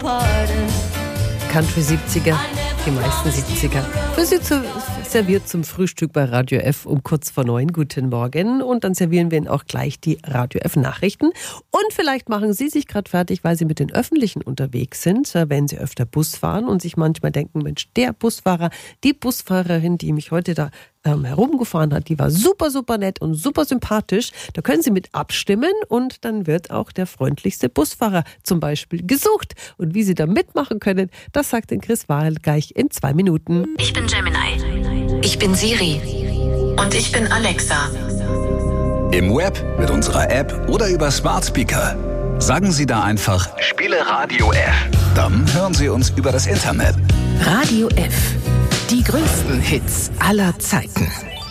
Country 70er, die meisten 70er. Für Sie serviert zum Frühstück bei Radio F um kurz vor 9. Guten Morgen. Und dann servieren wir Ihnen auch gleich die Radio F Nachrichten. Und vielleicht machen Sie sich gerade fertig, weil Sie mit den Öffentlichen unterwegs sind, wenn Sie öfter Bus fahren und sich manchmal denken, Mensch, der Busfahrer, die Busfahrerin, die mich heute da herumgefahren hat, die war super, super nett und super sympathisch. Da können Sie mit abstimmen und dann wird auch der freundlichste Busfahrer zum Beispiel gesucht. Und wie Sie da mitmachen können, das sagt Ihnen Chris Wahl gleich in 2 Minuten. Ich bin Gemini. Ich bin Siri. Und ich bin Alexa. Im Web, mit unserer App oder über Smart Speaker. Sagen Sie da einfach, spiele Radio F. Dann hören Sie uns über das Internet. Radio F. Die größten Hits aller Zeiten.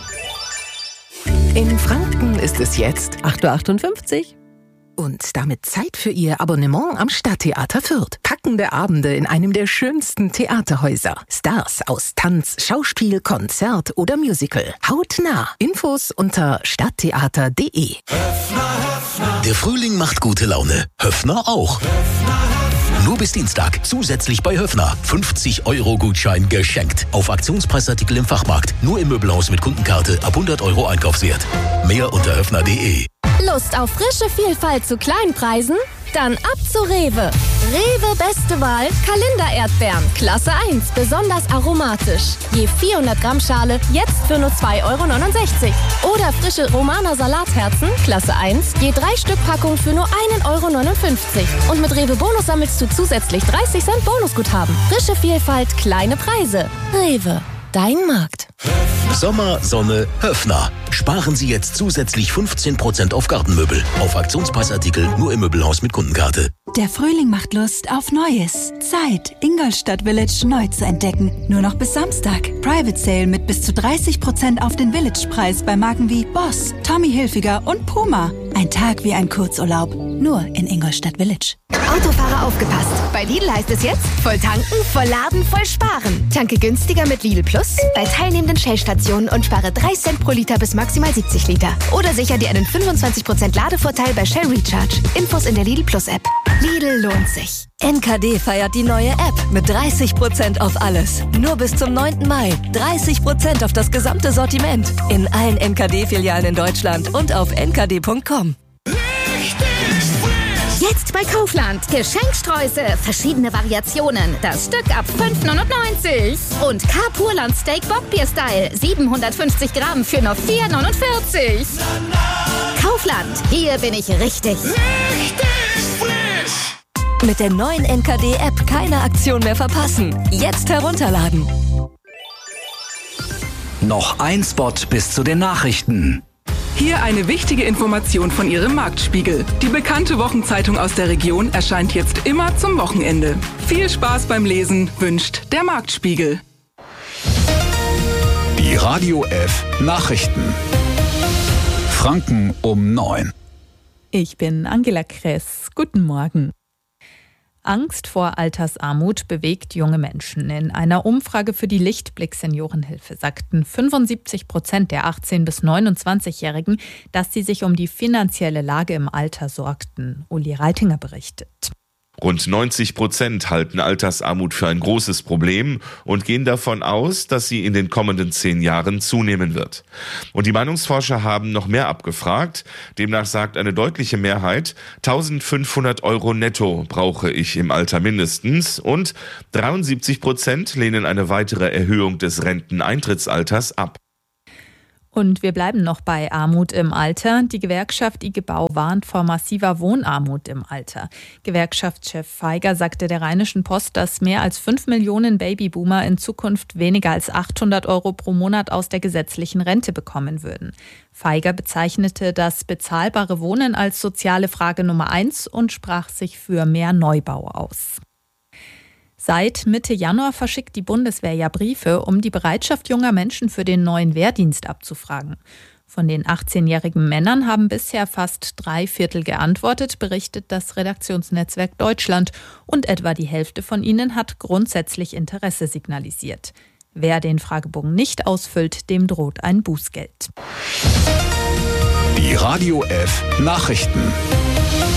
In Franken ist es jetzt 8.58 Uhr. Und damit Zeit für Ihr Abonnement am Stadttheater Fürth. Packende Abende in einem der schönsten Theaterhäuser. Stars aus Tanz, Schauspiel, Konzert oder Musical. Hautnah. Infos unter stadttheater.de. Der Frühling macht gute Laune. Höffner auch. Nur bis Dienstag. Zusätzlich bei Höffner. 50-Euro-Gutschein geschenkt. Auf Aktionspreisartikel im Fachmarkt. Nur im Möbelhaus mit Kundenkarte ab 100 Euro Einkaufswert. Mehr unter höffner.de. Lust auf frische Vielfalt zu kleinen Preisen? Dann ab zu Rewe. Rewe beste Wahl, Kalender-Erdbeeren, Klasse 1, besonders aromatisch. Je 400 Gramm Schale, jetzt für nur 2,69 Euro. Oder frische Romaner Salatherzen, Klasse 1, je 3 Stück Packung für nur 1,59 Euro. Und mit Rewe Bonus sammelst du zusätzlich 30 Cent Bonusguthaben. Frische Vielfalt, kleine Preise. Rewe, dein Markt. Sommer, Sonne, Höffner. Sparen Sie jetzt zusätzlich 15% auf Gartenmöbel. Auf Aktionspreisartikel nur im Möbelhaus mit Kundenkarte. Der Frühling macht Lust auf Neues. Zeit, Ingolstadt Village neu zu entdecken. Nur noch bis Samstag. Private Sale mit bis zu 30% auf den Village-Preis bei Marken wie Boss, Tommy Hilfiger und Puma. Ein Tag wie ein Kurzurlaub. Nur in Ingolstadt Village. Autofahrer aufgepasst. Bei Lidl heißt es jetzt, voll tanken, voll laden, voll sparen. Tanke günstiger mit Lidl Plus bei teilnehmenden Shell-Stationen und spare 3 Cent pro Liter bis maximal 70 Liter. Oder sicher dir einen 25% Ladevorteil bei Shell Recharge. Infos in der Lidl Plus App. Lidl lohnt sich. NKD feiert die neue App mit 30% auf alles. Nur bis zum 9. Mai. 30% auf das gesamte Sortiment. In allen NKD-Filialen in Deutschland und auf nkd.com. Jetzt bei Kaufland. Geschenksträuße, verschiedene Variationen. Das Stück ab 5,99. Und K-Purland Steak Bockbier Style. 750 Gramm für nur 4,49. Kaufland, hier bin ich richtig. Mit der neuen NKD-App keine Aktion mehr verpassen. Jetzt herunterladen. Noch ein Spot bis zu den Nachrichten. Hier eine wichtige Information von Ihrem Marktspiegel. Die bekannte Wochenzeitung aus der Region erscheint jetzt immer zum Wochenende. Viel Spaß beim Lesen wünscht der Marktspiegel. Die Radio F Nachrichten. Franken um 9. Ich bin Angela Kress. Guten Morgen. Angst vor Altersarmut bewegt junge Menschen. In einer Umfrage für die Lichtblick Seniorenhilfe sagten 75% der 18- bis 29-Jährigen, dass sie sich um die finanzielle Lage im Alter sorgten. Uli Reitinger berichtet. Rund 90% halten Altersarmut für ein großes Problem und gehen davon aus, dass sie in den kommenden 10 Jahren zunehmen wird. Und die Meinungsforscher haben noch mehr abgefragt. Demnach sagt eine deutliche Mehrheit, 1.500 Euro netto brauche ich im Alter mindestens. Und 73% lehnen eine weitere Erhöhung des Renteneintrittsalters ab. Und wir bleiben noch bei Armut im Alter. Die Gewerkschaft IG Bau warnt vor massiver Wohnarmut im Alter. Gewerkschaftschef Feiger sagte der Rheinischen Post, dass mehr als 5 Millionen Babyboomer in Zukunft weniger als 800 Euro pro Monat aus der gesetzlichen Rente bekommen würden. Feiger bezeichnete das bezahlbare Wohnen als soziale Frage Nummer 1 und sprach sich für mehr Neubau aus. Seit Mitte Januar verschickt die Bundeswehr ja Briefe, um die Bereitschaft junger Menschen für den neuen Wehrdienst abzufragen. Von den 18-jährigen Männern haben bisher fast 3/4 geantwortet, berichtet das Redaktionsnetzwerk Deutschland. Und etwa die Hälfte von ihnen hat grundsätzlich Interesse signalisiert. Wer den Fragebogen nicht ausfüllt, dem droht ein Bußgeld. Die Radio F Nachrichten.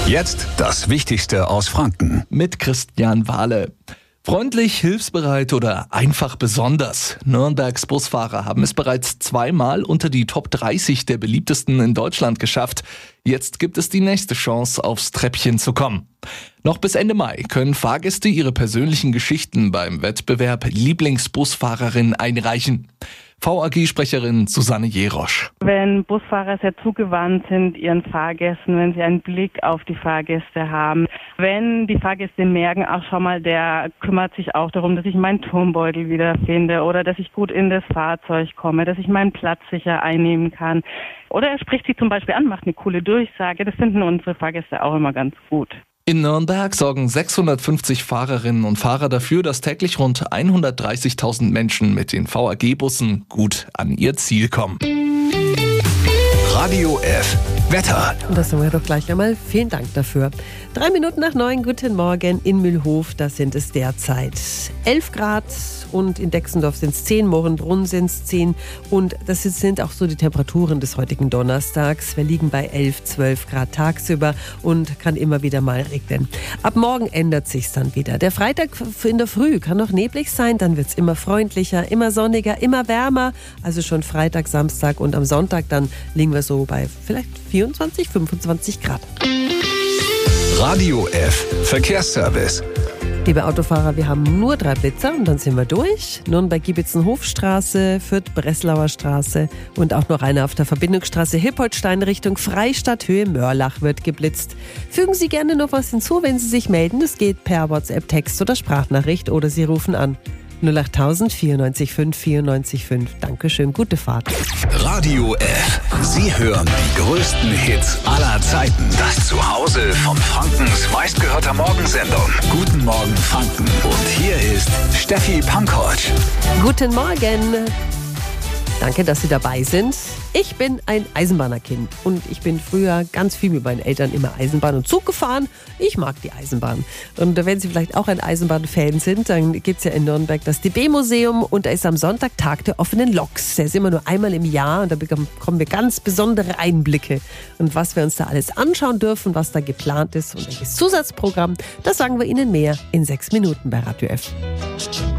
Jetzt das Wichtigste aus Franken. Mit Christian Wahle. Freundlich, hilfsbereit oder einfach besonders. Nürnbergs Busfahrer haben es bereits 2-mal unter die Top 30 der beliebtesten in Deutschland geschafft. Jetzt gibt es die nächste Chance, aufs Treppchen zu kommen. Noch bis Ende Mai können Fahrgäste ihre persönlichen Geschichten beim Wettbewerb Lieblingsbusfahrerin einreichen. VAG-Sprecherin Susanne Jerosch. Wenn Busfahrer sehr zugewandt sind ihren Fahrgästen, wenn sie einen Blick auf die Fahrgäste haben, wenn die Fahrgäste merken, ach schau mal, der kümmert sich auch darum, dass ich meinen Turmbeutel wiederfinde oder dass ich gut in das Fahrzeug komme, dass ich meinen Platz sicher einnehmen kann. Oder er spricht sie zum Beispiel an, macht eine coole Durchsage. Das finden unsere Fahrgäste auch immer ganz gut. In Nürnberg sorgen 650 Fahrerinnen und Fahrer dafür, dass täglich rund 130.000 Menschen mit den VAG-Bussen gut an ihr Ziel kommen. Radio F. Wetter. Und das sagen wir doch gleich einmal. Vielen Dank dafür. 3 Minuten nach 9, guten Morgen in Mühlhof. Da sind es derzeit 11 Grad und in Dexendorf sind es 10, Mohrenbrunn sind es 10. Und das sind auch so die Temperaturen des heutigen Donnerstags. Wir liegen bei 11, 12 Grad tagsüber und kann immer wieder mal regnen. Ab morgen ändert sich's dann wieder. Der Freitag in der Früh kann noch neblig sein, dann wird's immer freundlicher, immer sonniger, immer wärmer. Also schon Freitag, Samstag und am Sonntag dann liegen wir so bei vielleicht 24, 25 Grad. Radio F. Verkehrsservice. Liebe Autofahrer, wir haben nur 3 Blitzer und dann sind wir durch. Nürnberg-Giebitzenhofstraße, Fürth-Breslauer Straße und auch noch einer auf der Verbindungsstraße Hippoltstein Richtung Freistadt, Höhe Mörlach wird geblitzt. Fügen Sie gerne noch was hinzu, wenn Sie sich melden. Das geht per WhatsApp, Text oder Sprachnachricht oder Sie rufen an. 08000 94 5 94 5. Dankeschön, gute Fahrt. Radio F. Sie hören die größten Hits aller Zeiten. Das Zuhause von Frankens meistgehörter Morgensendung. Guten Morgen Franken. Und hier ist Steffi Pankovic. Guten Morgen. Danke, dass Sie dabei sind. Ich bin ein Eisenbahnerkind und ich bin früher ganz viel mit meinen Eltern immer Eisenbahn und Zug gefahren. Ich mag die Eisenbahn. Und wenn Sie vielleicht auch ein Eisenbahnfan sind, dann gibt es ja in Nürnberg das DB-Museum und da ist am Sonntag Tag der offenen Loks. Der ist immer nur einmal im Jahr und da bekommen wir ganz besondere Einblicke. Und was wir uns da alles anschauen dürfen, was da geplant ist und welches Zusatzprogramm, das sagen wir Ihnen mehr in 6 Minuten bei Radio F.